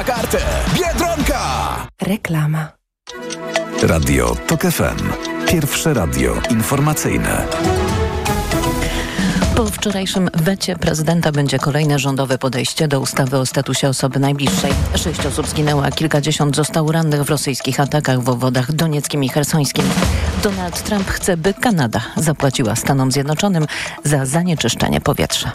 kartę. Biedronka! Reklama. Radio TOK FM. Pierwsze radio informacyjne. Po wczorajszym wecie prezydenta będzie kolejne rządowe podejście do ustawy o statusie osoby najbliższej. 6 osób zginęło, a kilkadziesiąt zostało rannych w rosyjskich atakach w obwodach donieckim i chersońskim. Donald Trump chce, by Kanada zapłaciła Stanom Zjednoczonym za zanieczyszczenie powietrza.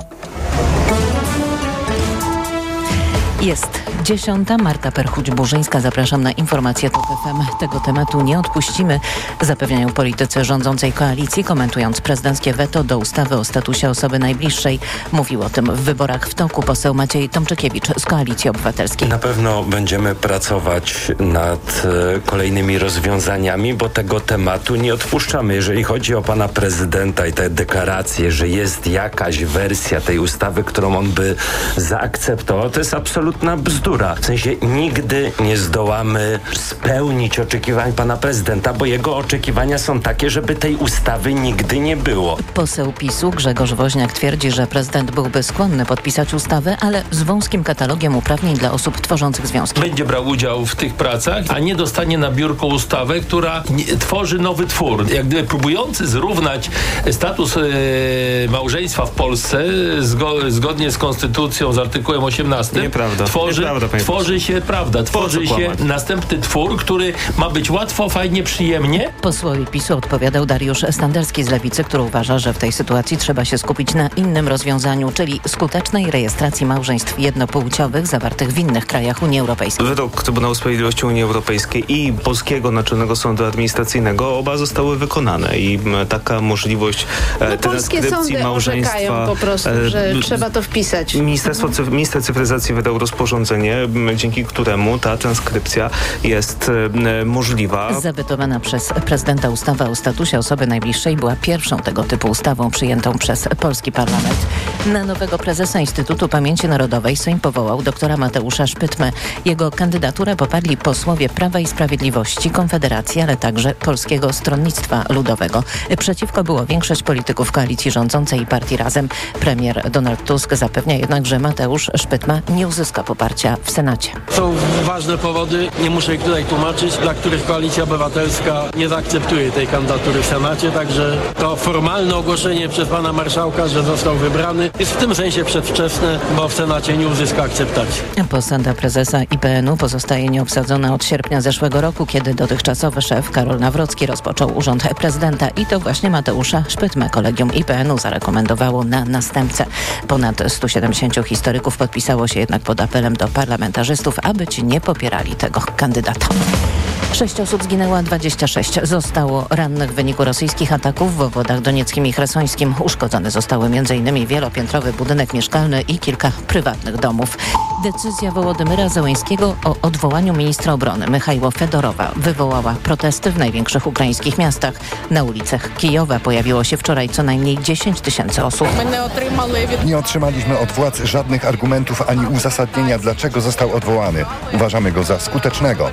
Jest 10. Marta Perchuć-Burzyńska. Zapraszam na informację TOK FM. Tego tematu nie odpuścimy, zapewniają politycy rządzącej koalicji, komentując prezydenckie weto do ustawy o statusie osoby najbliższej. Mówił o tym w wyborach w toku poseł Maciej Tomczykiewicz z Koalicji Obywatelskiej. Na pewno będziemy pracować nad kolejnymi rozwiązaniami, bo tego tematu nie odpuszczamy. Jeżeli chodzi o pana prezydenta i te deklaracje, że jest jakaś wersja tej ustawy, którą on by zaakceptował, to jest absolutna bzdura. W sensie nigdy nie zdołamy spełnić oczekiwań pana prezydenta, bo jego oczekiwania są takie, żeby tej ustawy nigdy nie było. Poseł PiS-u Grzegorz Woźniak twierdzi, że prezydent byłby skłonny podpisać ustawę, ale z wąskim katalogiem uprawnień dla osób tworzących związki. Będzie brał udział w tych pracach, a nie dostanie na biurko ustawę, która tworzy nowy twór. Jak gdyby próbujący zrównać status małżeństwa w Polsce zgodnie z konstytucją, z artykułem 18. Nieprawda. Tworzy się następny twór, który ma być łatwo, fajnie, przyjemnie. Posłowi PiS-u odpowiadał Dariusz Standerski z Lewicy, który uważa, że w tej sytuacji trzeba się skupić na innym rozwiązaniu, czyli skutecznej rejestracji małżeństw jednopłciowych zawartych w innych krajach Unii Europejskiej. Wyrok Trybunału Sprawiedliwości Unii Europejskiej i Polskiego Naczelnego Sądu Administracyjnego oba zostały wykonane i taka możliwość transkrypcji małżeństwa po prostu, że trzeba to wpisać. Minister cyfryzacji wydał rozporządzenie, dzięki któremu ta transkrypcja jest możliwa. Zawetowana przez prezydenta ustawa o statusie osoby najbliższej była pierwszą tego typu ustawą przyjętą przez polski parlament. Na nowego prezesa Instytutu Pamięci Narodowej Sejm powołał doktora Mateusza Szpytmę. Jego kandydaturę poparli posłowie Prawa i Sprawiedliwości, Konfederacji, ale także Polskiego Stronnictwa Ludowego. Przeciwko było większość polityków koalicji rządzącej i partii Razem. Premier Donald Tusk zapewnia jednak, że Mateusz Szpytma nie uzyska poparcia w Senacie. Są ważne powody, nie muszę ich tutaj tłumaczyć, dla których Koalicja Obywatelska nie zaakceptuje tej kandydatury w Senacie, także to formalne ogłoszenie przez pana marszałka, że został wybrany, jest w tym sensie przedwczesne, bo w Senacie nie uzyska akceptacji. Posada prezesa IPN-u pozostaje nieobsadzona od sierpnia zeszłego roku, kiedy dotychczasowy szef Karol Nawrocki rozpoczął urząd prezydenta i to właśnie Mateusza Szpytmę kolegium IPN-u zarekomendowało na następcę. Ponad 170 historyków podpisało się jednak pod apelem do parlamentarzystów, aby ci nie popierali tego kandydata. 6 osób zginęło, 26 zostało rannych w wyniku rosyjskich ataków w obwodach donieckim i chersońskim. Uszkodzone zostały m.in. wielopiętrowy budynek mieszkalny i kilka prywatnych domów. Decyzja Wołodymyra Zełenskiego o odwołaniu ministra obrony Michajła Fedorowa wywołała protesty w największych ukraińskich miastach. Na ulicach Kijowa pojawiło się wczoraj co najmniej 10 000 osób. Nie otrzymaliśmy od władz żadnych argumentów ani uzasadnienia, dlaczego został odwołany. Uważamy go za skutecznego.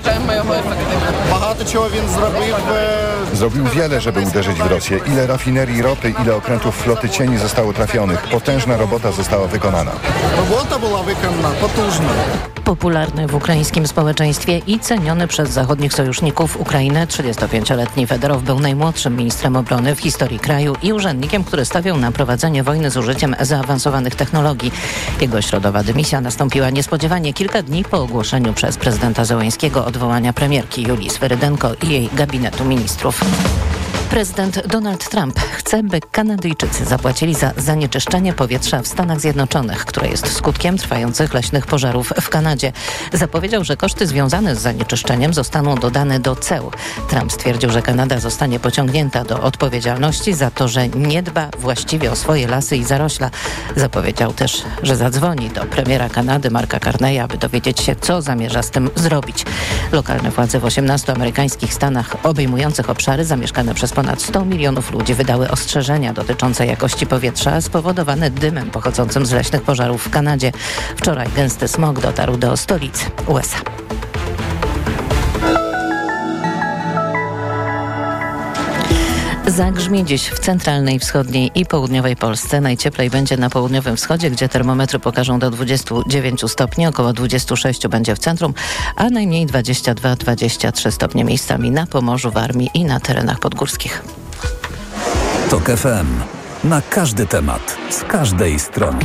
Zrobił wiele, żeby uderzyć w Rosję. Ile rafinerii ropy, ile okrętów floty cieni zostało trafionych. Potężna robota została wykonana. Robota była wykonana potężna. Popularny w ukraińskim społeczeństwie i ceniony przez zachodnich sojuszników Ukrainy 35-letni Fedorow był najmłodszym ministrem obrony w historii kraju i urzędnikiem, który stawiał na prowadzenie wojny z użyciem zaawansowanych technologii. Jego środowa dymisja nastąpiła niespodziewanie kilka dni po ogłoszeniu przez prezydenta Zełenskiego odwołania premierki Julii Swerydenko i jej gabinetu ministrów. Prezydent Donald Trump chce, by Kanadyjczycy zapłacili za zanieczyszczenie powietrza w Stanach Zjednoczonych, które jest skutkiem trwających leśnych pożarów w Kanadzie. Zapowiedział, że koszty związane z zanieczyszczeniem zostaną dodane do ceł. Trump stwierdził, że Kanada zostanie pociągnięta do odpowiedzialności za to, że nie dba właściwie o swoje lasy i zarośla. Zapowiedział też, że zadzwoni do premiera Kanady Marka Carneya, aby dowiedzieć się, co zamierza z tym zrobić. Lokalne władze w 18 amerykańskich stanach obejmujących obszary zamieszkane przez ponad 100 milionów ludzi wydały ostrzeżenia dotyczące jakości powietrza spowodowane dymem pochodzącym z leśnych pożarów w Kanadzie. Wczoraj gęsty smog dotarł do stolicy USA. Zagrzmi dziś w centralnej, wschodniej i południowej Polsce. Najcieplej będzie na południowym wschodzie, gdzie termometry pokażą do 29 stopni, około 26 będzie w centrum, a najmniej 22-23 stopnie miejscami na Pomorzu, Warmii i na terenach podgórskich. TOK FM. Na każdy temat, z każdej strony.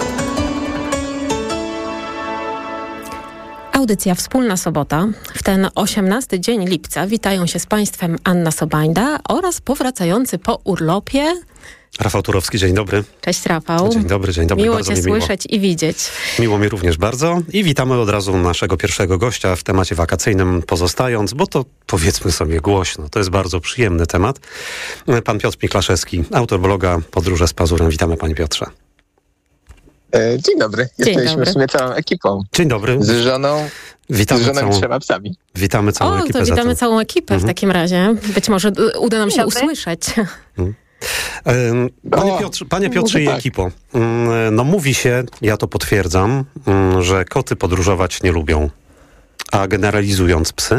Audycja Wspólna Sobota. W ten 18 dzień lipca witają się z Państwem Anna Sobańda oraz powracający po urlopie Rafał Turowski, dzień dobry. Cześć Rafał. Dzień dobry. Miło bardzo Cię słyszeć i widzieć. Miło mi również bardzo i witamy od razu naszego pierwszego gościa w temacie wakacyjnym pozostając, bo to powiedzmy sobie głośno, to jest bardzo przyjemny temat. Pan Piotr Miklaszewski, autor bloga Podróże z Pazurem. Witamy Panie Piotrze. Dzień dobry. Jesteśmy w sumie całą ekipą. Dzień dobry. Z żoną. Witamy z żoną i 3 psami. Witamy całą ekipę. To witamy całą ekipę w takim razie. Być może uda nam się usłyszeć. Panie Piotrze i ekipo, no mówi się, ja to potwierdzam, że koty podróżować nie lubią. A generalizując psy?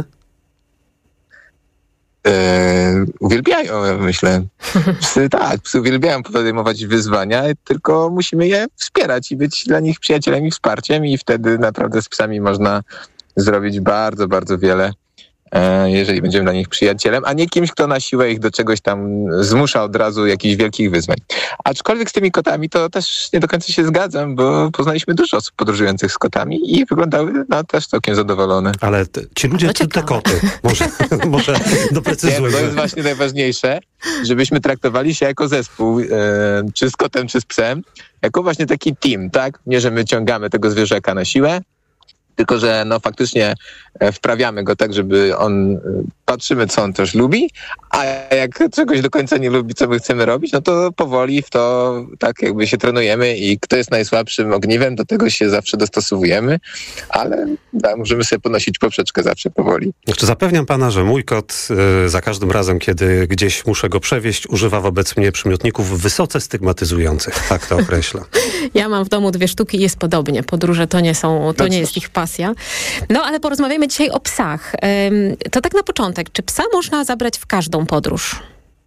Uwielbiają, myślę. Psy uwielbiają podejmować wyzwania, tylko musimy je wspierać i być dla nich przyjacielem i wsparciem i wtedy naprawdę z psami można zrobić bardzo, bardzo wiele, jeżeli będziemy dla nich przyjacielem, a nie kimś, kto na siłę ich do czegoś tam zmusza od razu jakichś wielkich wyzwań. Aczkolwiek z tymi kotami to też nie do końca się zgadzam, bo poznaliśmy dużo osób podróżujących z kotami i wyglądały też całkiem zadowolone. Ale ci ludzie, czy te koty? Może doprecyzujmy. To jest właśnie najważniejsze, żebyśmy traktowali się jako zespół, czy z kotem, czy z psem, jako właśnie taki team, tak? Nie, że my ciągamy tego zwierzaka na siłę, tylko że faktycznie wprawiamy go tak, żeby patrzymy, co on też lubi, a jak czegoś do końca nie lubi, co my chcemy robić, no to powoli w to tak jakby się trenujemy i kto jest najsłabszym ogniwem, do tego się zawsze dostosowujemy, ale możemy sobie podnosić poprzeczkę zawsze powoli. Znaczy, zapewniam pana, że mój kot za każdym razem, kiedy gdzieś muszę go przewieźć, używa wobec mnie przymiotników wysoce stygmatyzujących. Tak to określa. Ja mam w domu 2 sztuki i jest podobnie. Podróże to nie jest ich pasja. No, ale porozmawiamy dzisiaj o psach. To tak na początek. Czy psa można zabrać w każdą podróż?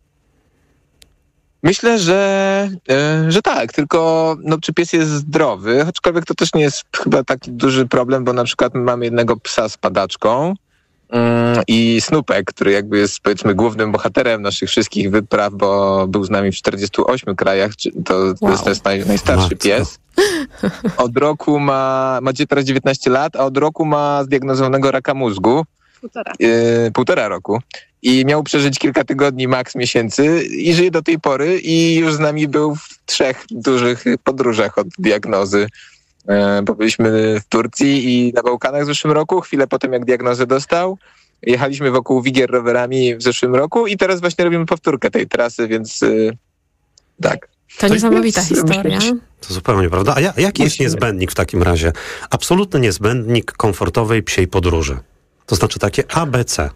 Myślę, że tak, tylko czy pies jest zdrowy, aczkolwiek to też nie jest chyba taki duży problem, bo na przykład mamy jednego psa z padaczką i Snupek, który jakby jest, powiedzmy, głównym bohaterem naszych wszystkich wypraw, bo był z nami w 48 krajach, to jest najstarszy pies. Od roku ma teraz 19 lat, a od roku ma zdiagnozowanego raka mózgu. Półtora roku. I miał przeżyć kilka tygodni, maks miesięcy i żyje do tej pory i już z nami był w 3 dużych podróżach od diagnozy. Bo byliśmy w Turcji i na Bałkanach w zeszłym roku, chwilę potem jak diagnozę dostał. Jechaliśmy wokół Wigier rowerami w zeszłym roku i teraz właśnie robimy powtórkę tej trasy, więc tak. To niesamowita historia. To zupełnie prawda. A jaki jest niezbędnik w takim razie? Absolutny niezbędnik komfortowej psiej podróży. To znaczy takie ABC.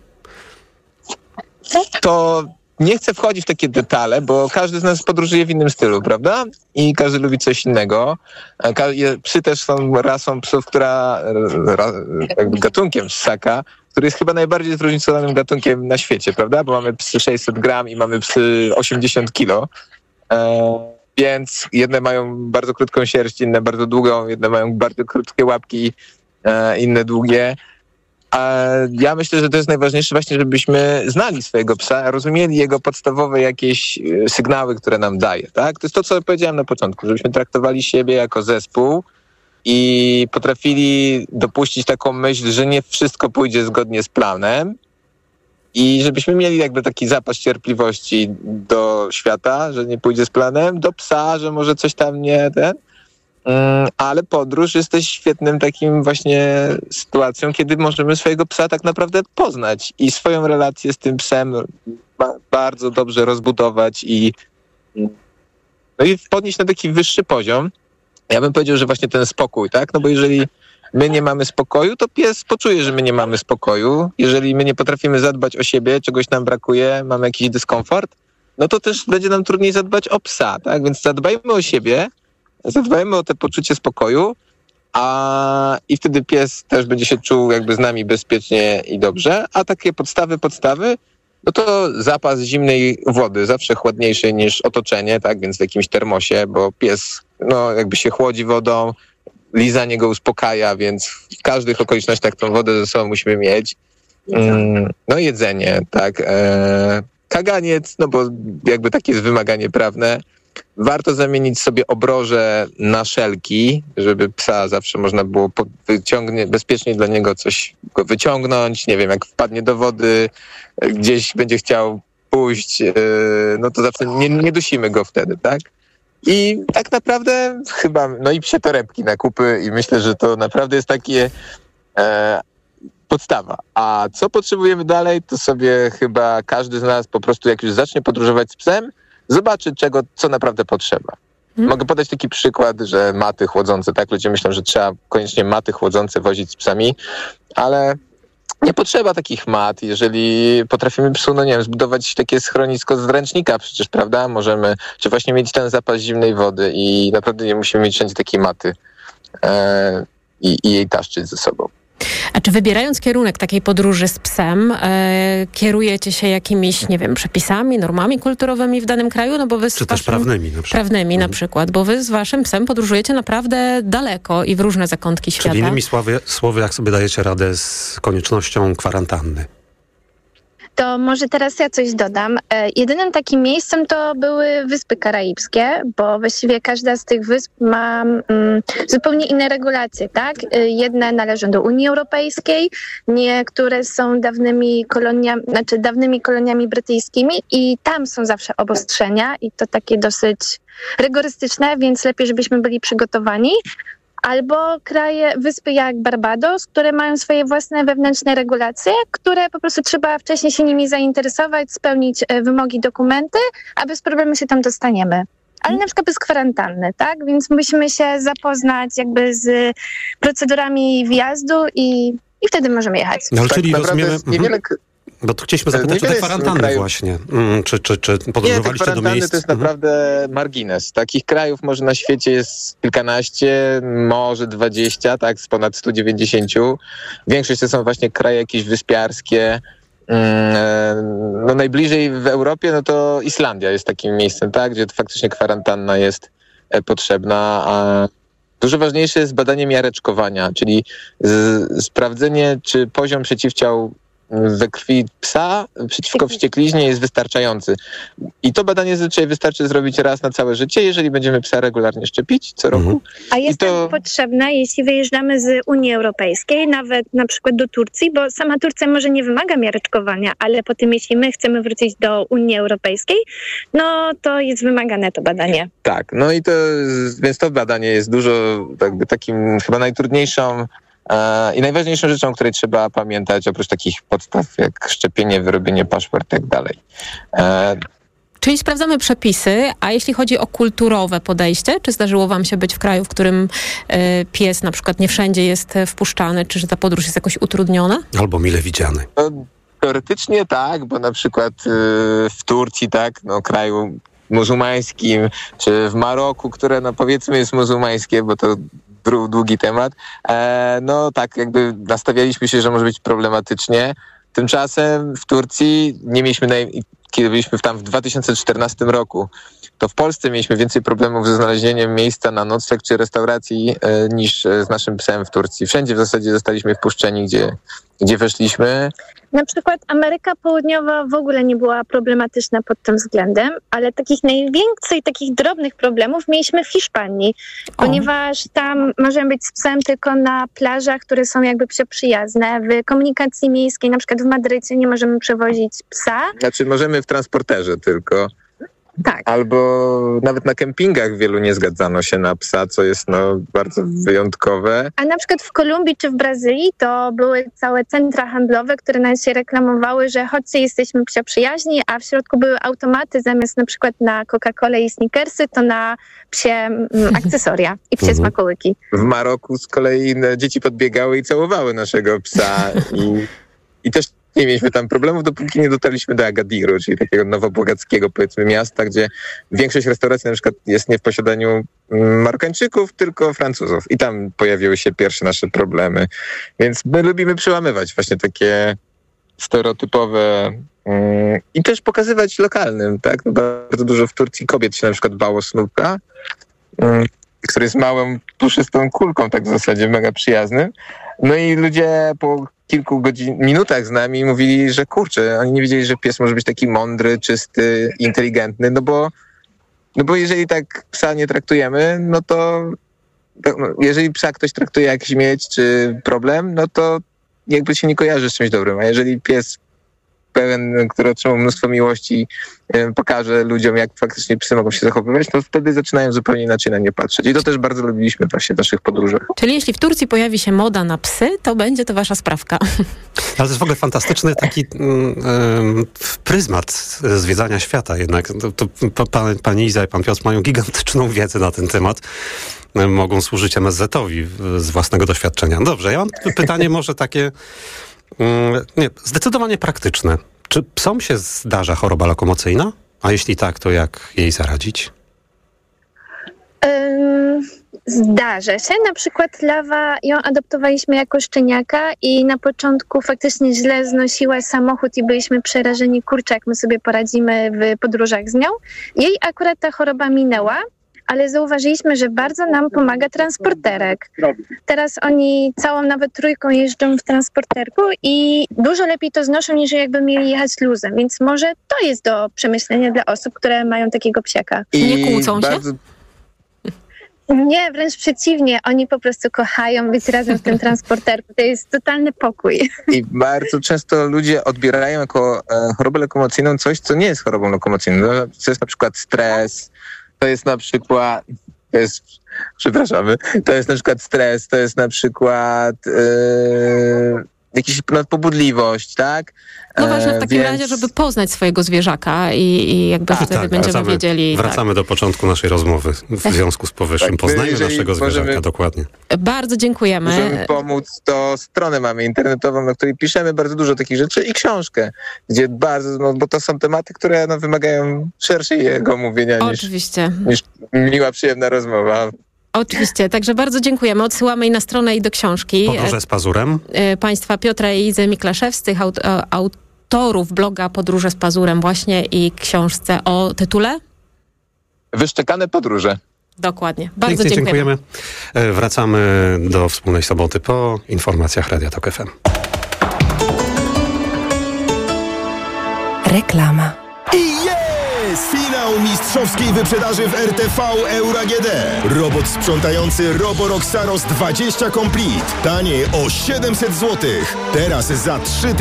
To nie chcę wchodzić w takie detale, bo każdy z nas podróżuje w innym stylu, prawda? I każdy lubi coś innego. Psy też są rasą psów, jakby gatunkiem ssaka, który jest chyba najbardziej zróżnicowanym gatunkiem na świecie, prawda? Bo mamy psy 600 gram i mamy psy 80 kilo. Więc jedne mają bardzo krótką sierść, inne bardzo długą, jedne mają bardzo krótkie łapki, inne długie. A ja myślę, że to jest najważniejsze właśnie, żebyśmy znali swojego psa, rozumieli jego podstawowe jakieś sygnały, które nam daje, tak? To jest to, co powiedziałem na początku, żebyśmy traktowali siebie jako zespół i potrafili dopuścić taką myśl, że nie wszystko pójdzie zgodnie z planem i żebyśmy mieli jakby taki zapas cierpliwości do świata, że nie pójdzie z planem, do psa, że może coś tam nie ale podróż jest też świetnym takim właśnie sytuacją, kiedy możemy swojego psa tak naprawdę poznać i swoją relację z tym psem bardzo dobrze rozbudować i podnieść na taki wyższy poziom. Ja bym powiedział, że właśnie ten spokój, tak? No bo jeżeli my nie mamy spokoju, to pies poczuje, że my nie mamy spokoju. Jeżeli my nie potrafimy zadbać o siebie, czegoś nam brakuje, mamy jakiś dyskomfort, no to też będzie nam trudniej zadbać o psa, tak? Więc zadbajmy o siebie, zadbajmy o to poczucie spokoju, i wtedy pies też będzie się czuł jakby z nami bezpiecznie i dobrze. A takie podstawy, no to zapas zimnej wody, zawsze chłodniejszy niż otoczenie, tak, więc w jakimś termosie, bo pies, no jakby się chłodzi wodą, lizanie go uspokaja, więc w każdych okolicznościach tą wodę ze sobą musimy mieć. No jedzenie, tak. Kaganiec, no bo jakby takie jest wymaganie prawne. Warto zamienić sobie obroże na szelki, żeby psa zawsze można było bezpiecznie dla niego coś go wyciągnąć. Nie wiem, jak wpadnie do wody, gdzieś będzie chciał pójść, no to zawsze nie dusimy go wtedy, tak? I tak naprawdę chyba, no i psie torebki na kupy i myślę, że to naprawdę jest takie podstawa. A co potrzebujemy dalej, to sobie chyba każdy z nas po prostu, jak już zacznie podróżować z psem, zobaczy co naprawdę potrzeba. Mogę podać taki przykład, że maty chłodzące, tak? Ludzie myślą, że trzeba koniecznie maty chłodzące wozić z psami, ale nie potrzeba takich mat, jeżeli potrafimy psu, no nie wiem, zbudować takie schronisko z ręcznika przecież, prawda? Możemy, czy właśnie mieć ten zapas zimnej wody i naprawdę nie musimy mieć wszędzie takiej maty i jej taszczyć ze sobą. A czy wybierając kierunek takiej podróży z psem, kierujecie się jakimiś, nie wiem, przepisami, normami kulturowymi w danym kraju? No bo wy czy też prawnymi na przykład. Prawnymi na przykład, bo wy z waszym psem podróżujecie naprawdę daleko i w różne zakątki świata. Czyli innymi słowy, jak sobie dajecie radę z koniecznością kwarantanny? To może teraz ja coś dodam. Jedynym takim miejscem to były Wyspy Karaibskie, bo właściwie każda z tych wysp ma zupełnie inne regulacje, tak? Jedne należą do Unii Europejskiej, niektóre są dawnymi koloniami brytyjskimi i tam są zawsze obostrzenia i to takie dosyć rygorystyczne, więc lepiej, żebyśmy byli przygotowani. Albo wyspy jak Barbados, które mają swoje własne wewnętrzne regulacje, które po prostu trzeba wcześniej się nimi zainteresować, spełnić wymogi, dokumenty, a bez problemu się tam dostaniemy. Ale na przykład bez kwarantanny, tak? Więc musimy się zapoznać jakby z procedurami wjazdu i wtedy możemy jechać. No, tak, czyli rozumiemy... Niewiele... Bo tu chcieliśmy zapytać o te kwarantanny właśnie. Czy podróżowaliście do miejsc? To jest naprawdę margines. Takich krajów może na świecie jest kilkanaście, może 20, tak, z ponad 190. Większość to są właśnie kraje jakieś wyspiarskie. No najbliżej w Europie, no to Islandia jest takim miejscem, tak, gdzie faktycznie kwarantanna jest potrzebna, a dużo ważniejsze jest badanie miareczkowania, czyli sprawdzenie, czy poziom przeciwciał we krwi psa przeciwko wściekliźnie jest wystarczający. I to badanie zazwyczaj wystarczy zrobić raz na całe życie, jeżeli będziemy psa regularnie szczepić co roku. A jest to potrzebna, jeśli wyjeżdżamy z Unii Europejskiej, nawet na przykład do Turcji, bo sama Turcja może nie wymaga miareczkowania, ale po tym, jeśli my chcemy wrócić do Unii Europejskiej, no to jest wymagane to badanie. Tak, no i więc to badanie jest dużo jakby takim chyba najtrudniejszą i najważniejszą rzeczą, o której trzeba pamiętać, oprócz takich podstaw jak szczepienie, wyrobienie paszport i tak dalej. Czyli sprawdzamy przepisy, a jeśli chodzi o kulturowe podejście, czy zdarzyło wam się być w kraju, w którym pies na przykład nie wszędzie jest wpuszczany, czy że ta podróż jest jakoś utrudniona? Albo mile widziany. No, teoretycznie tak, bo na przykład w Turcji, tak, no kraju muzułmańskim, czy w Maroku, które no powiedzmy jest muzułmańskie, bo to długi temat, no tak jakby nastawialiśmy się, że może być problematycznie. Tymczasem w Turcji nie mieliśmy, kiedy byliśmy tam w 2014 roku, to w Polsce mieliśmy więcej problemów ze znalezieniem miejsca na nocleg czy restauracji niż z naszym psem w Turcji. Wszędzie w zasadzie zostaliśmy wpuszczeni, gdzie weszliśmy. Na przykład Ameryka Południowa w ogóle nie była problematyczna pod tym względem, ale takich drobnych problemów mieliśmy w Hiszpanii, ponieważ tam możemy być z psem tylko na plażach, które są jakby psioprzyjazne. W komunikacji miejskiej, na przykład w Madrycie, nie możemy przewozić psa. Znaczy możemy w transporterze tylko. Tak. Albo nawet na kempingach wielu nie zgadzano się na psa, co jest bardzo wyjątkowe. A na przykład w Kolumbii czy w Brazylii to były całe centra handlowe, które nam się reklamowały, że chodźcie, jesteśmy psioprzyjaźni, a w środku były automaty zamiast na przykład na Coca-Colę i Snickersy, to na psie akcesoria i psie smakołyki. W Maroku z kolei dzieci podbiegały i całowały naszego psa i też nie mieliśmy tam problemów, dopóki nie dotarliśmy do Agadiru, czyli takiego nowobogackiego, powiedzmy, miasta, gdzie większość restauracji na przykład jest nie w posiadaniu Marokańczyków, tylko Francuzów. I tam pojawiły się pierwsze nasze problemy. Więc my lubimy przełamywać właśnie takie stereotypowe I też pokazywać lokalnym, tak? No bardzo dużo w Turcji kobiet się na przykład bało snupka, który jest małą, puszystą kulką, tak w zasadzie mega przyjaznym. No i ludzie po kilku minutach z nami mówili, że kurczę, oni nie wiedzieli, że pies może być taki mądry, czysty, inteligentny, no bo jeżeli tak psa nie traktujemy, no to jeżeli psa ktoś traktuje jak śmieć czy problem, no to jakby się nie kojarzy z czymś dobrym, a jeżeli pies pełen, który otrzymał mnóstwo miłości, pokaże ludziom, jak faktycznie psy mogą się zachowywać, to wtedy zaczynają zupełnie inaczej na nie patrzeć. I to też bardzo lubiliśmy właśnie w naszych podróżach. Czyli jeśli w Turcji pojawi się moda na psy, to będzie to wasza sprawka. Ale to jest w ogóle fantastyczny taki pryzmat zwiedzania świata jednak. Pani Iza i pan Piotr mają gigantyczną wiedzę na ten temat. Mogą służyć MSZ-owi z własnego doświadczenia. Dobrze, ja mam pytanie może takie zdecydowanie praktyczne. Czy psom się zdarza choroba lokomocyjna? A jeśli tak, to jak jej zaradzić? Zdarza się. Na przykład Lawa, ją adoptowaliśmy jako szczeniaka i na początku faktycznie źle znosiła samochód i byliśmy przerażeni, kurczę, jak my sobie poradzimy w podróżach z nią. Jej akurat ta choroba minęła, ale zauważyliśmy, że bardzo nam pomaga transporterek. Teraz oni całą nawet trójką jeżdżą w transporterku i dużo lepiej to znoszą, niż jakby mieli jechać luzem. Więc może to jest do przemyślenia dla osób, które mają takiego psiaka. Nie kłócą się? Nie, wręcz przeciwnie. Oni po prostu kochają być razem w tym transporterku. To jest totalny pokój. I bardzo często ludzie odbierają jako chorobę lokomocyjną coś, co nie jest chorobą lokomocyjną. To jest na przykład stres, to jest na przykład stres, to jest na przykład jakiś nadpobudliwość, tak? No ważne w takim razie, żeby poznać swojego zwierzaka i jakby wtedy będziemy wiedzieli... Wracamy do początku naszej rozmowy w związku z powyższym. Poznajmy naszego zwierzaka dokładnie. Bardzo dziękujemy. Możemy pomóc, to stronę mamy internetową, na której piszemy bardzo dużo takich rzeczy i książkę, gdzie bardzo, bo to są tematy, które wymagają szerszego mówienia niż miła, przyjemna rozmowa. Oczywiście, także bardzo dziękujemy. Odsyłamy i na stronę, i do książki. Podróże z pazurem. Państwa Piotra i Izy Miklaszewskich, autorów bloga Podróże z pazurem właśnie i książce o tytule? Wyszczekane podróże. Dokładnie. Bardzo dziękujemy. Wracamy do Wspólnej Soboty po informacjach Radia Tok FM. Reklama. Finał mistrzowskiej wyprzedaży w RTV Euro AGD. Robot sprzątający Roborock Saros 20 Complete. Taniej o 700 zł. Teraz za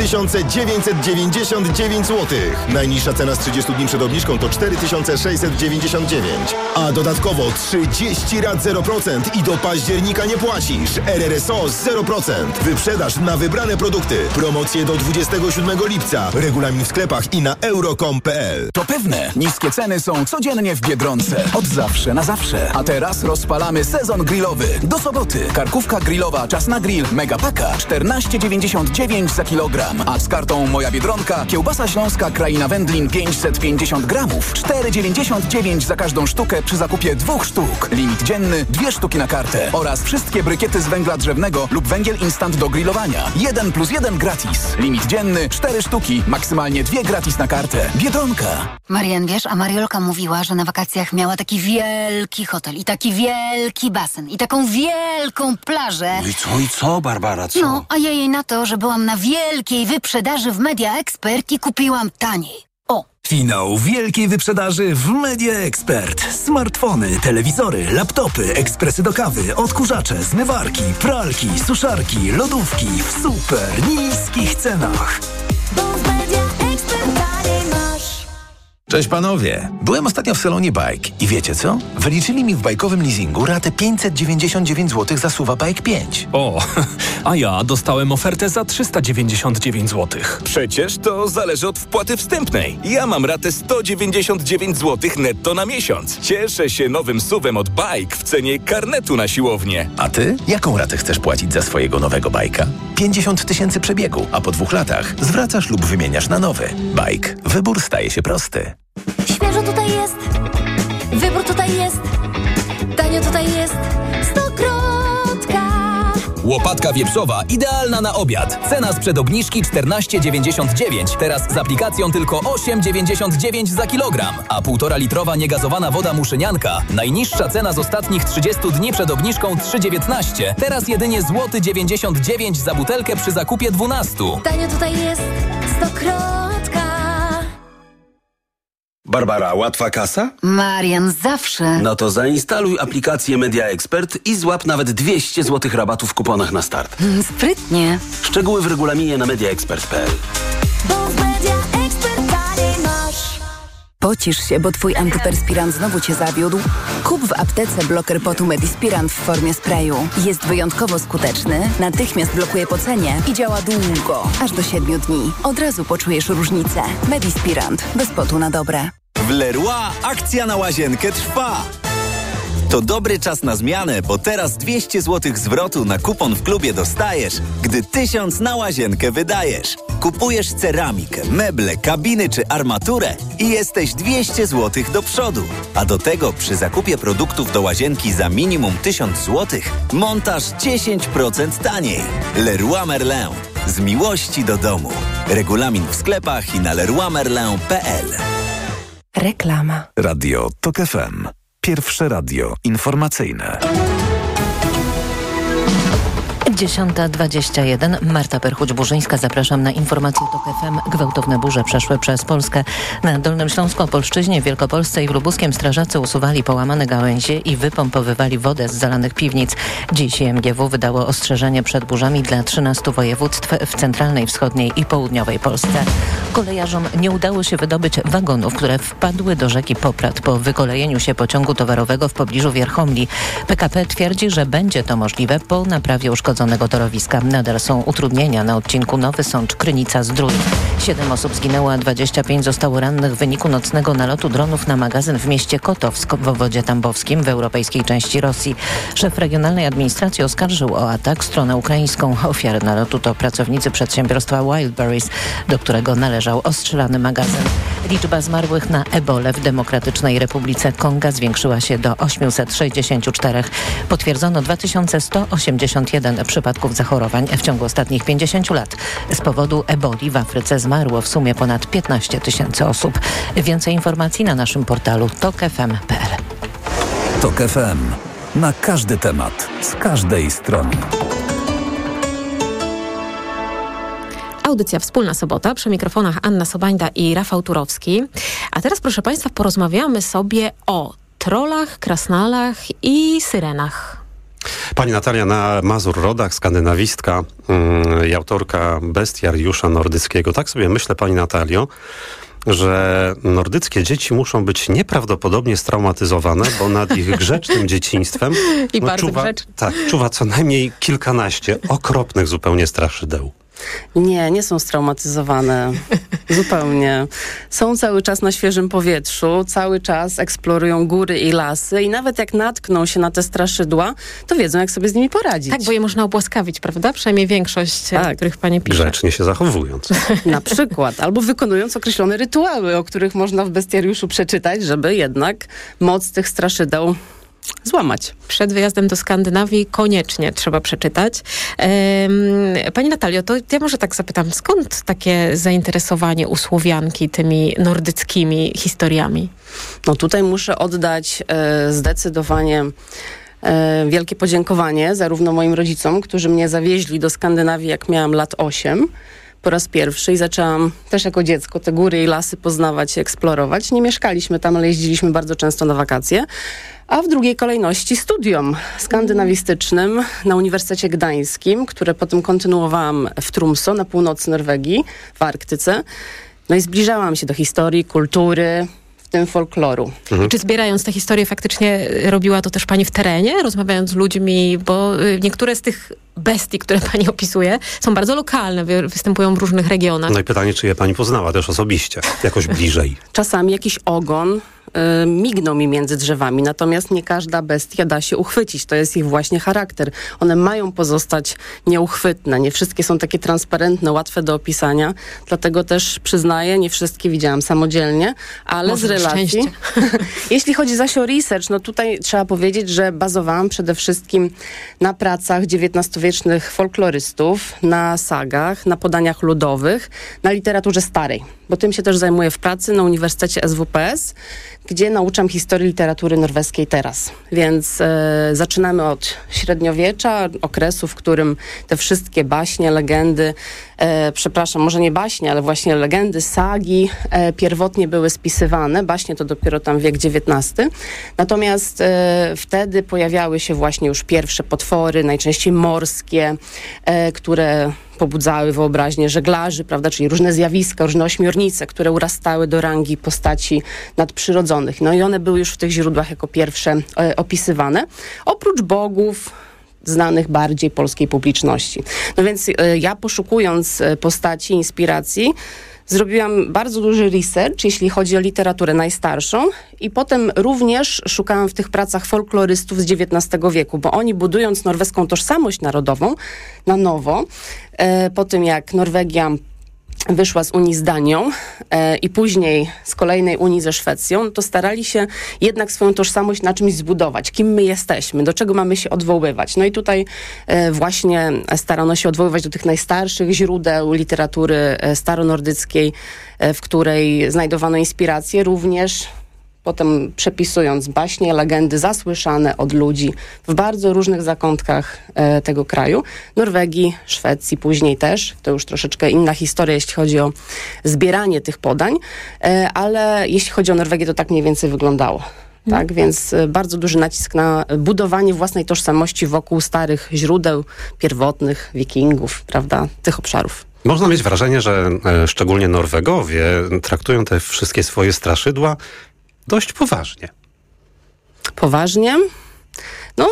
3999 zł. Najniższa cena z 30 dni przed obniżką to 4699. A dodatkowo 30 rat 0% i do października nie płacisz. RRSO 0%. Wyprzedaż na wybrane produkty. Promocje do 27 lipca. Regulamin w sklepach i na euro.com.pl. To pewne. Niskie ceny są codziennie w Biedronce. Od zawsze na zawsze. A teraz rozpalamy sezon grillowy. Do soboty. Karkówka grillowa Czas na grill Megapaka 14,99 za kilogram. A z kartą Moja Biedronka kiełbasa śląska Kraina Wędlin 550 gramów 4,99 za każdą sztukę przy zakupie 2 sztuk. Limit dzienny 2 sztuki na kartę. Oraz wszystkie brykiety z węgla drzewnego lub węgiel instant do grillowania. 1+1 gratis. Limit dzienny 4 sztuki. Maksymalnie 2 gratis na kartę. Biedronka. Marian, wiesz, a Mariolka mówiła, że na wakacjach miała taki wielki hotel i taki wielki basen i taką wielką plażę. No i co, Barbara, co? No, a ja jej na to, że byłam na wielkiej wyprzedaży w Media Expert i kupiłam taniej. O! Finał wielkiej wyprzedaży w Media Expert. Smartfony, telewizory, laptopy, ekspresy do kawy, odkurzacze, zmywarki, pralki, suszarki, lodówki w super niskich cenach. Bo w Media Expert taniej masz. Cześć panowie! Byłem ostatnio w salonie Bike i wiecie co? Wyliczyli mi w bajkowym leasingu ratę 599 zł za Suva Bike 5. O, a ja dostałem ofertę za 399 zł. Przecież to zależy od wpłaty wstępnej. Ja mam ratę 199 zł netto na miesiąc. Cieszę się nowym SUV-em od Bike w cenie karnetu na siłownię. A ty? Jaką ratę chcesz płacić za swojego nowego bajka? 50 000 przebiegu, a po 2 latach zwracasz lub wymieniasz na nowy. Bike. Wybór staje się prosty. Świeżo tutaj jest, wybór tutaj jest, tanio tutaj jest, Stokrotka. Łopatka wieprzowa idealna na obiad. Cena sprzed obniżki 14,99. Teraz z aplikacją tylko 8,99 za kilogram. A 1,5 litrowa niegazowana woda Muszynianka. Najniższa cena z ostatnich 30 dni przed obniżką 3,19. Teraz jedynie złoty 99 za butelkę przy zakupie 12. Tanio tutaj jest Stokrotka. Barbara, łatwa kasa? Marian, zawsze. No to zainstaluj aplikację Media Expert i złap nawet 200 zł rabatu w kuponach na start. Sprytnie. Szczegóły w regulaminie na mediaexpert.pl. Pocisz się, bo twój antyperspirant znowu cię zawiódł? Kup w aptece bloker potu Medispirant w formie sprayu. Jest wyjątkowo skuteczny, natychmiast blokuje pocenie i działa długo, aż do 7 dni. Od razu poczujesz różnicę. Medispirant. Bez potu na dobre. W Leroy akcja na łazienkę trwa. To dobry czas na zmianę, bo teraz 200 zł zwrotu na kupon w klubie dostajesz, gdy 1000 na łazienkę wydajesz. Kupujesz ceramikę, meble, kabiny czy armaturę i jesteś 200 zł do przodu. A do tego przy zakupie produktów do łazienki za minimum 1000 zł montaż 10% taniej. Leroy Merlin. Z miłości do domu. Regulamin w sklepach i na leroymerlin.pl. Reklama. Radio TOK FM. Pierwsze radio informacyjne. 10:21. Marta Perchuć-Burzyńska. Zapraszam na informacje TOK FM. Gwałtowne burze przeszły przez Polskę. Na Dolnym Śląsku, Opolszczyźnie, Wielkopolsce i w Lubuskiem strażacy usuwali połamane gałęzie i wypompowywali wodę z zalanych piwnic. Dziś MGW wydało ostrzeżenie przed burzami dla 13 województw w centralnej, wschodniej i południowej Polsce. Kolejarzom nie udało się wydobyć wagonów, które wpadły do rzeki Poprad po wykolejeniu się pociągu towarowego w pobliżu Wierchomli. PKP twierdzi, że będzie to możliwe po naprawie uszkodzonego torowiska. Nadal są utrudnienia na odcinku Nowy Sącz-Krynica-Zdrój. 7 osób zginęło, a 25 zostało rannych w wyniku nocnego nalotu dronów na magazyn w mieście Kotowsk w obwodzie tambowskim w europejskiej części Rosji. Szef regionalnej administracji oskarżył o atak stronę ukraińską. Ofiary nalotu to pracownicy przedsiębiorstwa Wildberries, do którego należał ostrzelany magazyn. Liczba zmarłych na ebolę w Demokratycznej Republice Konga zwiększyła się do 864. Potwierdzono 2181 przypadków zachorowań w ciągu ostatnich 50 lat. Z powodu eboli w Afryce zmarło w sumie ponad 15 000 osób. Więcej informacji na naszym portalu tokfm.pl. TOK FM. Na każdy temat, z każdej strony. Audycja Wspólna Sobota, przy mikrofonach Anna Sobańda i Rafał Turowski. A teraz, proszę Państwa, porozmawiamy sobie o trollach, krasnalach i syrenach. Pani Natalia Mazur-Rodak, skandynawistka i autorka bestiariusza nordyckiego. Tak sobie myślę, Pani Natalio, że nordyckie dzieci muszą być nieprawdopodobnie straumatyzowane, bo nad ich grzecznym dzieciństwem czuwa co najmniej kilkanaście okropnych zupełnie straszydeł. Nie są straumatyzowane. Zupełnie. Są cały czas na świeżym powietrzu, cały czas eksplorują góry i lasy i nawet jak natkną się na te straszydła, to wiedzą, jak sobie z nimi poradzić. Tak, bo je można ubłaskawić, prawda? Przynajmniej większość, których pani pisze. Grzecznie się zachowując. Na przykład. Albo wykonując określone rytuały, o których można w bestiariuszu przeczytać, żeby jednak moc tych straszydeł złamać. Przed wyjazdem do Skandynawii koniecznie trzeba przeczytać. Pani Natalio, to ja może tak zapytam, skąd takie zainteresowanie u Słowianki tymi nordyckimi historiami? No tutaj muszę oddać zdecydowanie wielkie podziękowanie zarówno moim rodzicom, którzy mnie zawieźli do Skandynawii, jak miałam lat 8, po raz pierwszy i zaczęłam też jako dziecko te góry i lasy poznawać i eksplorować. Nie mieszkaliśmy tam, ale jeździliśmy bardzo często na wakacje. A w drugiej kolejności studium skandynawistycznym na Uniwersytecie Gdańskim, które potem kontynuowałam w Tromsø na północy Norwegii, w Arktyce. No i zbliżałam się do historii, kultury, w tym folkloru. Czy zbierając te historie faktycznie robiła to też pani w terenie, rozmawiając z ludźmi, bo niektóre z tych bestii, które pani opisuje, są bardzo lokalne, występują w różnych regionach. No i pytanie, czy je pani poznała też osobiście, jakoś bliżej? Czasami jakiś ogon migną mi między drzewami, natomiast nie każda bestia da się uchwycić. To jest ich właśnie charakter. One mają pozostać nieuchwytne. Nie wszystkie są takie transparentne, łatwe do opisania. Dlatego też przyznaję, nie wszystkie widziałam samodzielnie, ale może z relacji. Jeśli chodzi zaś o research, no tutaj trzeba powiedzieć, że bazowałam przede wszystkim na pracach XIX-wiecznych folklorystów, na sagach, na podaniach ludowych, na literaturze starej, bo tym się też zajmuję w pracy na Uniwersytecie SWPS, gdzie nauczam historii literatury norweskiej teraz. Więc zaczynamy od średniowiecza, okresu, w którym te wszystkie baśnie, legendy, może nie baśnie, ale właśnie legendy, sagi pierwotnie były spisywane. Baśnie to dopiero tam wiek XIX. Natomiast wtedy pojawiały się właśnie już pierwsze potwory, najczęściej morskie, które pobudzały wyobraźnię żeglarzy, prawda, czyli różne zjawiska, różne ośmiornice, które urastały do rangi postaci nadprzyrodzonych. No i one były już w tych źródłach jako pierwsze opisywane. Oprócz bogów, znanych bardziej polskiej publiczności. No więc ja poszukując postaci, inspiracji, zrobiłam bardzo duży research, jeśli chodzi o literaturę najstarszą i potem również szukałam w tych pracach folklorystów z XIX wieku, bo oni budując norweską tożsamość narodową na nowo, po tym jak Norwegia wyszła z Unii z Danią i później z kolejnej Unii ze Szwecją, to starali się jednak swoją tożsamość na czymś zbudować. Kim my jesteśmy, do czego mamy się odwoływać. No i tutaj właśnie starano się odwoływać do tych najstarszych źródeł literatury staronordyckiej, w której znajdowano inspiracje również potem przepisując baśnie, legendy zasłyszane od ludzi w bardzo różnych zakątkach tego kraju. Norwegii, Szwecji później też. To już troszeczkę inna historia, jeśli chodzi o zbieranie tych podań, ale jeśli chodzi o Norwegię, to tak mniej więcej wyglądało. Tak, więc bardzo duży nacisk na budowanie własnej tożsamości wokół starych źródeł pierwotnych, wikingów, prawda, tych obszarów. Można mieć wrażenie, że szczególnie Norwegowie traktują te wszystkie swoje straszydła dość poważnie. Poważnie? No,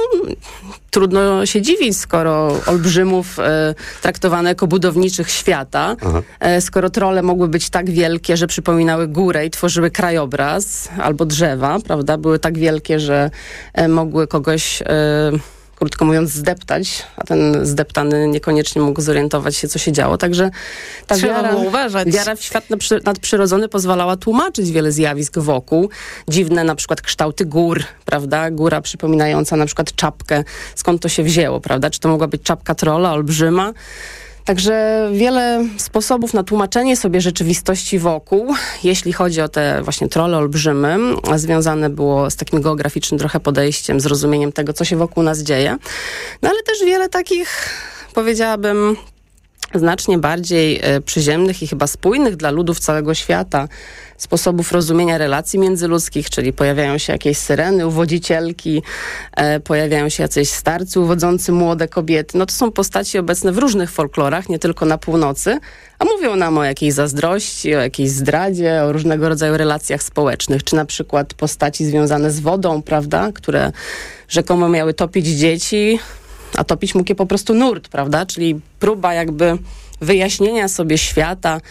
trudno się dziwić, skoro olbrzymów traktowano jako budowniczych świata, skoro trolle mogły być tak wielkie, że przypominały górę i tworzyły krajobraz, albo drzewa, prawda, były tak wielkie, że mogły kogoś krótko mówiąc, zdeptać, a ten zdeptany niekoniecznie mógł zorientować się, co się działo. Także ta wiara w świat nadprzyrodzony pozwalała tłumaczyć wiele zjawisk wokół. Dziwne na przykład kształty gór, prawda? Góra przypominająca na przykład czapkę. Skąd to się wzięło, prawda? Czy to mogła być czapka trolla, olbrzyma? Także wiele sposobów na tłumaczenie sobie rzeczywistości wokół, jeśli chodzi o te właśnie trolle olbrzymy, związane było z takim geograficznym trochę podejściem, zrozumieniem tego, co się wokół nas dzieje. No ale też wiele takich, powiedziałabym, znacznie bardziej przyziemnych i chyba spójnych dla ludów całego świata sposobów rozumienia relacji międzyludzkich, czyli pojawiają się jakieś syreny, uwodzicielki, pojawiają się jacyś starcy uwodzący młode kobiety. No to są postaci obecne w różnych folklorach, nie tylko na północy, a mówią nam o jakiejś zazdrości, o jakiejś zdradzie, o różnego rodzaju relacjach społecznych, czy na przykład postaci związane z wodą, prawda, które rzekomo miały topić dzieci, a topić mógł je po prostu nurt, prawda? Czyli próba jakby wyjaśnienia sobie świata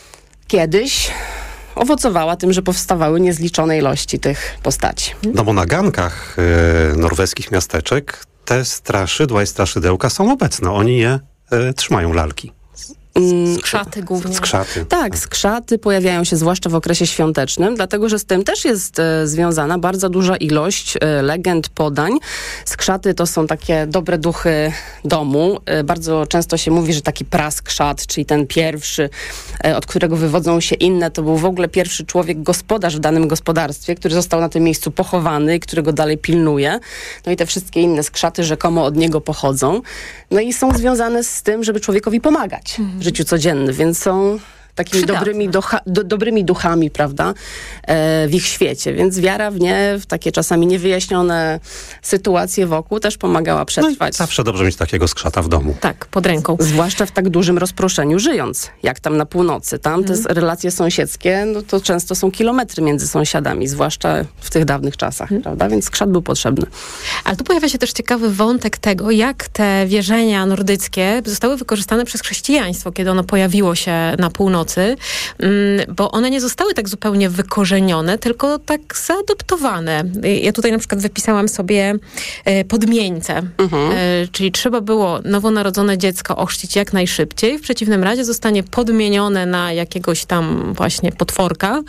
kiedyś owocowała tym, że powstawały niezliczone ilości tych postaci. No bo na gankach norweskich miasteczek te straszydła i straszydełka są obecne. Oni je trzymają, lalki. Skrzaty głównie. Skrzaty. Tak, skrzaty pojawiają się zwłaszcza w okresie świątecznym, dlatego że z tym też jest związana bardzo duża ilość legend, podań. Skrzaty to są takie dobre duchy domu. Bardzo często się mówi, że taki praskrzat, czyli ten pierwszy, od którego wywodzą się inne, to był w ogóle pierwszy człowiek, gospodarz w danym gospodarstwie, który został na tym miejscu pochowany i którego dalej pilnuje. No i te wszystkie inne skrzaty rzekomo od niego pochodzą. No i są związane z tym, żeby człowiekowi pomagać w życiu codziennym, więc są takimi dobrymi duchami, prawda, w ich świecie. Więc wiara w nie, w takie czasami niewyjaśnione sytuacje wokół też pomagała przetrwać. No zawsze dobrze mieć takiego skrzata w domu. Tak, pod ręką. Zwłaszcza w tak dużym rozproszeniu żyjąc, jak tam na północy. Tam te relacje sąsiedzkie, no to często są kilometry między sąsiadami, zwłaszcza w tych dawnych czasach, prawda? Więc skrzat był potrzebny. Ale tu pojawia się też ciekawy wątek tego, jak te wierzenia nordyckie zostały wykorzystane przez chrześcijaństwo, kiedy ono pojawiło się na północy. północy, bo one nie zostały tak zupełnie wykorzenione, tylko tak zaadoptowane. Ja tutaj na przykład wypisałam sobie podmieńce, czyli trzeba było nowonarodzone dziecko ochrzcić jak najszybciej, w przeciwnym razie zostanie podmienione na jakiegoś tam właśnie potworka,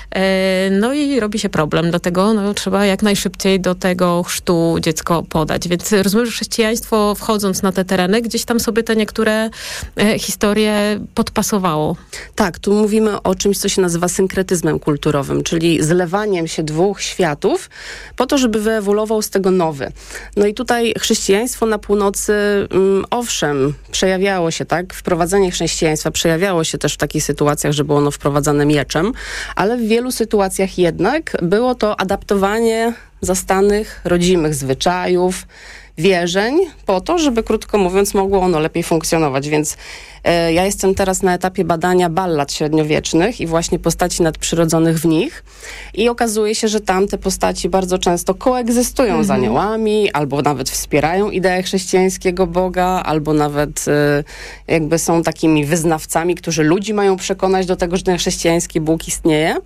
no i robi się problem, dlatego trzeba jak najszybciej do tego chrztu dziecko podać. Więc rozumiem, że chrześcijaństwo, wchodząc na te tereny, gdzieś tam sobie te niektóre historie podpasowało. Tak, tu mówimy o czymś, co się nazywa synkretyzmem kulturowym, czyli zlewaniem się dwóch światów po to, żeby wyewoluował z tego nowy. No i tutaj chrześcijaństwo na północy, owszem, przejawiało się, tak? Wprowadzenie chrześcijaństwa przejawiało się też w takich sytuacjach, że było ono wprowadzane mieczem, ale w wielu sytuacjach jednak było to adaptowanie zastanych, rodzimych zwyczajów, wierzeń po to, żeby, krótko mówiąc, mogło ono lepiej funkcjonować. Więc ja jestem teraz na etapie badania ballad średniowiecznych i właśnie postaci nadprzyrodzonych w nich i okazuje się, że tam te postaci bardzo często koegzystują z aniołami, albo nawet wspierają ideę chrześcijańskiego Boga, albo nawet jakby są takimi wyznawcami, którzy ludzi mają przekonać do tego, że ten chrześcijański Bóg istnieje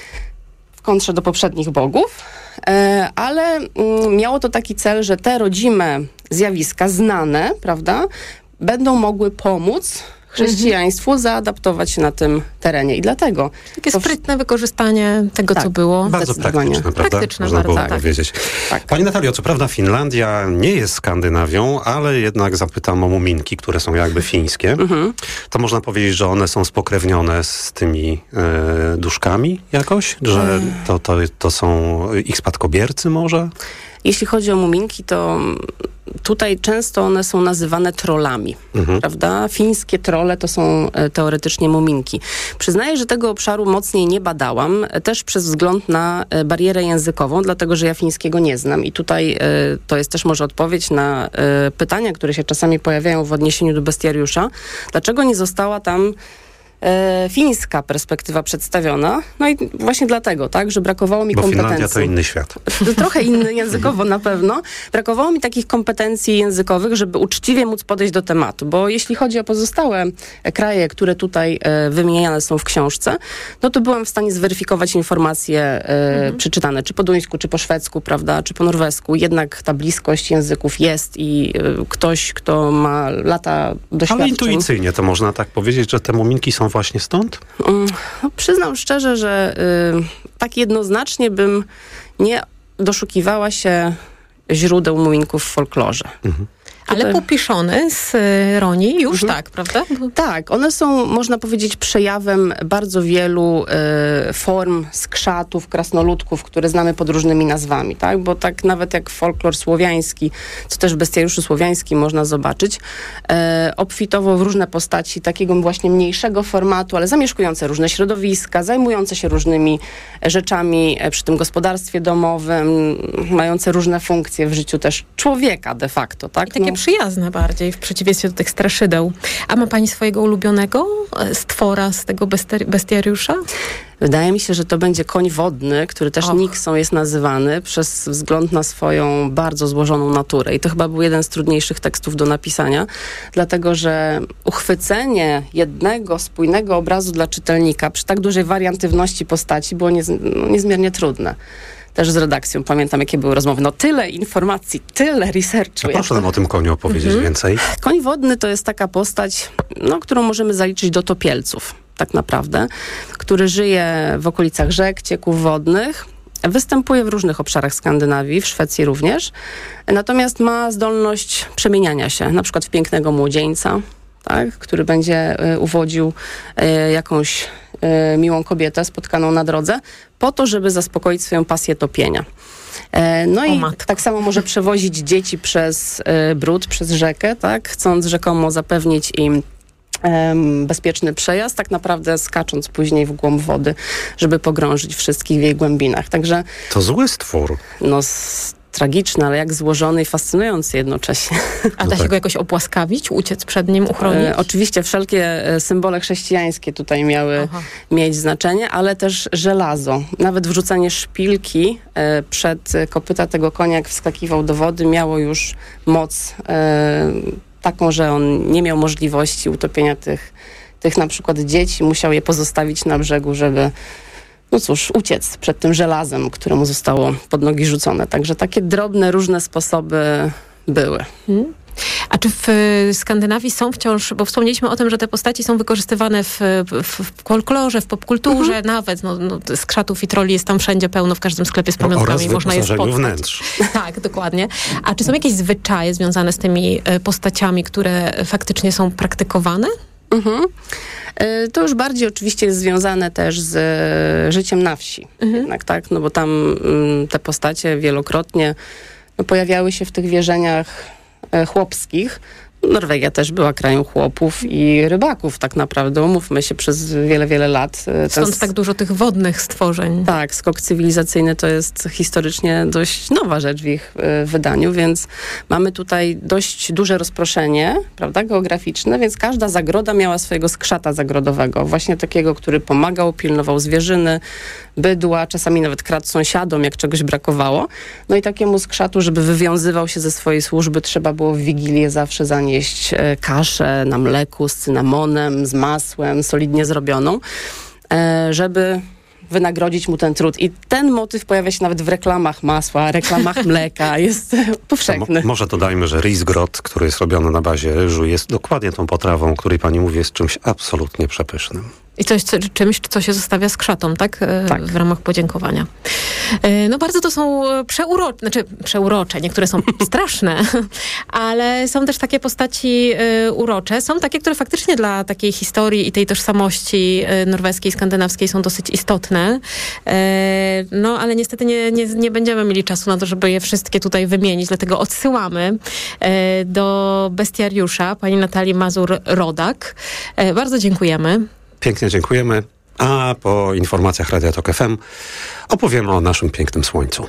w kontrze do poprzednich bogów. Ale miało to taki cel, że te rodzime zjawiska, znane, prawda, będą mogły pomóc chrześcijaństwu zaadaptować się na tym terenie. I dlatego... Takie sprytne wykorzystanie tego, co było. Bardzo praktyczne, prawda? Praktyczne, można bardzo, było powiedzieć. Tak. Pani Natalio, co prawda Finlandia nie jest Skandynawią, ale jednak zapytam o muminki, które są jakby fińskie. To można powiedzieć, że one są spokrewnione z tymi duszkami jakoś? Że to są ich spadkobiercy może? Jeśli chodzi o muminki, to tutaj często one są nazywane trollami, prawda? Fińskie trolle to są teoretycznie muminki. Przyznaję, że tego obszaru mocniej nie badałam, też przez wzgląd na barierę językową, dlatego, że ja fińskiego nie znam i tutaj to jest też może odpowiedź na pytania, które się czasami pojawiają w odniesieniu do bestiariusza. Dlaczego nie została tam fińska perspektywa przedstawiona. No i właśnie dlatego, tak, że brakowało mi kompetencji. Bo Finlandia to inny świat. Trochę inny językowo na pewno. Brakowało mi takich kompetencji językowych, żeby uczciwie móc podejść do tematu, bo jeśli chodzi o pozostałe kraje, które tutaj wymieniane są w książce, no to byłam w stanie zweryfikować informacje przeczytane, czy po duńsku, czy po szwedzku, prawda, czy po norwesku. Jednak ta bliskość języków jest i ktoś, kto ma lata doświadczeń. Ale intuicyjnie to można tak powiedzieć, że te muminki są właśnie stąd? No, przyznam szczerze, że tak jednoznacznie bym nie doszukiwała się źródeł muminków w folklorze. Ale popiszone z Roni już tak, prawda? Tak, one są, można powiedzieć, przejawem bardzo wielu form skrzatów, krasnoludków, które znamy pod różnymi nazwami, tak? Bo tak nawet jak folklor słowiański, co też w bestiariuszu słowiańskim można zobaczyć, obfitował w różne postaci takiego właśnie mniejszego formatu, ale zamieszkujące różne środowiska, zajmujące się różnymi rzeczami przy tym gospodarstwie domowym, mające różne funkcje w życiu też człowieka de facto, tak? Takie przyjazne bardziej, w przeciwieństwie do tych straszydeł. A ma pani swojego ulubionego stwora z tego bestiariusza? Wydaje mi się, że to będzie koń wodny, który też Niksą jest nazywany przez wzgląd na swoją bardzo złożoną naturę. I to chyba był jeden z trudniejszych tekstów do napisania, dlatego że uchwycenie jednego spójnego obrazu dla czytelnika przy tak dużej wariantywności postaci było niezmiernie trudne. Też z redakcją pamiętam, jakie były rozmowy. No tyle informacji, tyle researchu. Proszę nam o tym koniu opowiedzieć więcej. Koń wodny to jest taka postać, którą możemy zaliczyć do topielców, tak naprawdę, który żyje w okolicach rzek, cieków wodnych. Występuje w różnych obszarach Skandynawii, w Szwecji również. Natomiast ma zdolność przemieniania się, na przykład w pięknego młodzieńca, tak, który będzie uwodził jakąś miłą kobietę spotkaną na drodze, po to, żeby zaspokoić swoją pasję topienia. No i tak samo może przewozić dzieci przez brud, przez rzekę, tak, chcąc rzekomo zapewnić im bezpieczny przejazd, tak naprawdę skacząc później w głąb wody, żeby pogrążyć wszystkich w jej głębinach. Także to zły stwór. Tragiczny, ale jak złożony i fascynujący jednocześnie. A da się go jakoś opłaskawić, uciec przed nim, uchronić? Oczywiście wszelkie symbole chrześcijańskie tutaj miały mieć znaczenie, ale też żelazo. Nawet wrzucanie szpilki przed kopyta tego konia, jak wskakiwał do wody, miało już moc taką, że on nie miał możliwości utopienia tych tych na przykład dzieci, musiał je pozostawić na brzegu, żeby uciec przed tym żelazem, które mu zostało pod nogi rzucone. Także takie drobne, różne sposoby były. A czy w Skandynawii są wciąż, bo wspomnieliśmy o tym, że te postaci są wykorzystywane w folklorze, w popkulturze, nawet skrzatów i trolli jest tam wszędzie pełno, w każdym sklepie z pamiątkami można je spotkać. Wnętrz. Tak, dokładnie. A czy są jakieś zwyczaje związane z tymi postaciami, które faktycznie są praktykowane? To już bardziej oczywiście jest związane też z życiem na wsi. Jednak, tak? No bo tam te postacie wielokrotnie pojawiały się w tych wierzeniach chłopskich. Norwegia też była krajem chłopów i rybaków tak naprawdę, umówmy się, przez wiele, wiele lat. Stąd tak dużo tych wodnych stworzeń. Tak, skok cywilizacyjny to jest historycznie dość nowa rzecz w ich wydaniu, więc mamy tutaj dość duże rozproszenie, prawda, geograficzne, więc każda zagroda miała swojego skrzata zagrodowego, właśnie takiego, który pomagał, pilnował zwierzyny, bydła, czasami nawet kradł sąsiadom, jak czegoś brakowało. No i takiemu skrzatu, żeby wywiązywał się ze swojej służby, trzeba było w Wigilię zawsze zanieść kaszę na mleku z cynamonem, z masłem, solidnie zrobioną, żeby wynagrodzić mu ten trud. I ten motyw pojawia się nawet w reklamach masła, reklamach mleka. Jest powszechny. Może dodajmy, że risgrot, który jest robiony na bazie ryżu, jest dokładnie tą potrawą, o której pani mówi, jest czymś absolutnie przepysznym. I czymś, co się zostawia skrzatą, tak? Tak. W ramach podziękowania. No bardzo to są przeurocze, niektóre są straszne, ale są też takie postaci urocze. Są takie, które faktycznie dla takiej historii i tej tożsamości norweskiej, skandynawskiej są dosyć istotne. No ale niestety nie będziemy mieli czasu na to, żeby je wszystkie tutaj wymienić, dlatego odsyłamy do bestiariusza pani Natalii Mazur-Rodak. Bardzo dziękujemy. Pięknie dziękujemy, a po informacjach Radia Tok FM opowiemy o naszym pięknym słońcu.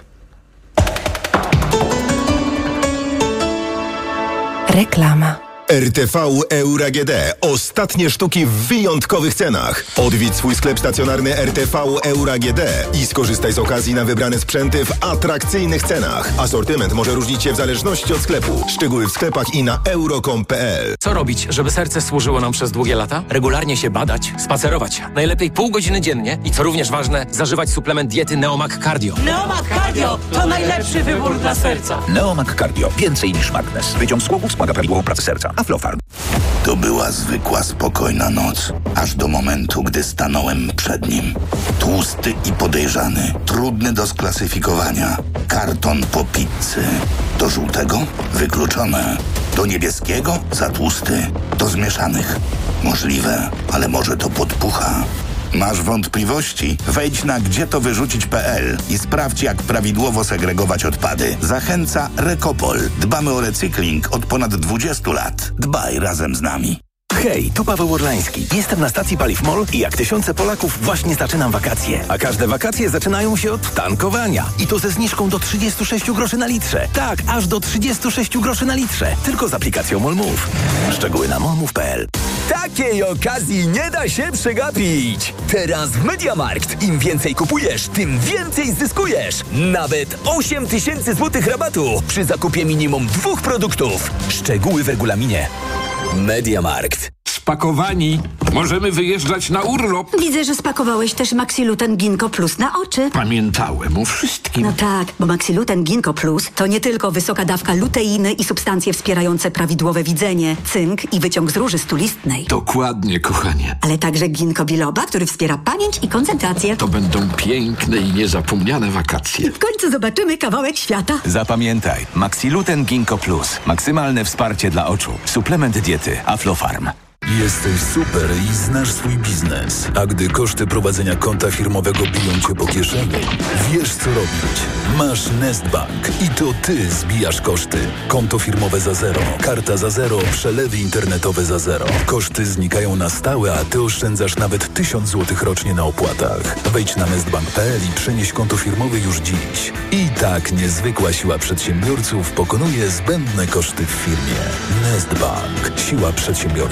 Reklama. RTV Euro AGD. Ostatnie sztuki w wyjątkowych cenach. Odwiedź swój sklep stacjonarny RTV Euro AGD i skorzystaj z okazji na wybrane sprzęty w atrakcyjnych cenach. Asortyment może różnić się w zależności od sklepu. Szczegóły w sklepach i na euro.com.pl. Co robić, żeby serce służyło nam przez długie lata? Regularnie się badać, spacerować. Najlepiej pół godziny dziennie i co również ważne, zażywać suplement diety Neomag Cardio. Neomag Cardio to najlepszy wybór dla serca. Neomag Cardio. Więcej niż magnes. Wyciąg z kłopów wspomaga prawidłową pracę serca. Aflofarm. To była zwykła, spokojna noc, aż do momentu, gdy stanąłem przed nim. Tłusty i podejrzany, trudny do sklasyfikowania. Karton po pizzy. Do żółtego? Wykluczone. Do niebieskiego? Za tłusty. Do zmieszanych? Możliwe, ale może to podpucha. Masz wątpliwości? Wejdź na gdzietowyrzucić.pl i sprawdź, jak prawidłowo segregować odpady. Zachęca Recopol. Dbamy o recykling od ponad 20 lat. Dbaj razem z nami. Hej, tu Paweł Orlański. Jestem na stacji Paliw MOL i jak tysiące Polaków właśnie zaczynam wakacje. A każde wakacje zaczynają się od tankowania. I to ze zniżką do 36 groszy na litrze. Tak, aż do 36 groszy na litrze. Tylko z aplikacją MOL Move. Szczegóły na molmove.pl. Takiej okazji nie da się przegapić. Teraz w MediaMarkt im więcej kupujesz, tym więcej zyskujesz. Nawet 8 000 złotych rabatu przy zakupie minimum 2 produktów. Szczegóły w regulaminie. MediaMarkt. Spakowani. Możemy wyjeżdżać na urlop. Widzę, że spakowałeś też Maxiluten Ginkgo Plus na oczy. Pamiętałem o wszystkim. No tak, bo Maxiluten Ginkgo Plus to nie tylko wysoka dawka luteiny i substancje wspierające prawidłowe widzenie, cynk i wyciąg z róży stulistnej. Dokładnie, kochanie. Ale także ginkgo biloba, który wspiera pamięć i koncentrację. To będą piękne i niezapomniane wakacje. W końcu zobaczymy kawałek świata. Zapamiętaj, Maxiluten Ginkgo Plus. Maksymalne wsparcie dla oczu. Suplement diety Aflofarm. Jesteś super i znasz swój biznes. A gdy koszty prowadzenia konta firmowego biją cię po kieszeni, wiesz co robić. Masz Nestbank i to ty zbijasz koszty. Konto firmowe za zero, karta za zero, przelewy internetowe za zero. Koszty znikają na stałe, a ty oszczędzasz nawet 1000 zł rocznie na opłatach. Wejdź na nestbank.pl i przenieś konto firmowe już dziś. I tak niezwykła siła przedsiębiorców pokonuje zbędne koszty w firmie. Nestbank. Siła przedsiębiorców.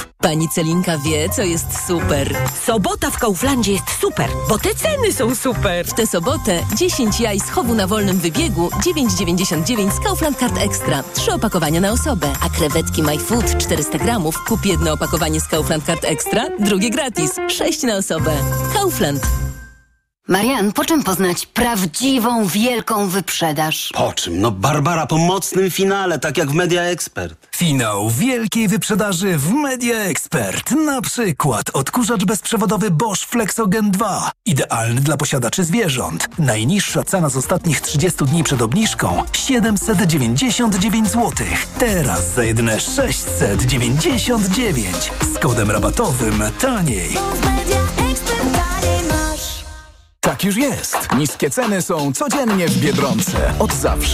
Pani Celinka wie, co jest super. Sobota w Kauflandzie jest super, bo te ceny są super. W tę sobotę 10 jaj z chowu na wolnym wybiegu 9,99 z Kaufland Card Extra. 3 opakowania na osobę. A krewetki My Food 400 gramów. Kup jedno opakowanie z Kaufland Card Extra, drugie gratis. 6 na osobę. Kaufland. Marian, po czym poznać prawdziwą, wielką wyprzedaż? Po czym? No Barbara, po mocnym finale, tak jak w Media Expert. Finał wielkiej wyprzedaży w Media Expert. Na przykład odkurzacz bezprzewodowy Bosch Flexogen 2. Idealny dla posiadaczy zwierząt. Najniższa cena z ostatnich 30 dni przed obniżką 799 zł. Teraz za jedyne 699. Z kodem rabatowym taniej. Tak już jest. Niskie ceny są codziennie w Biedronce. Od zawsze.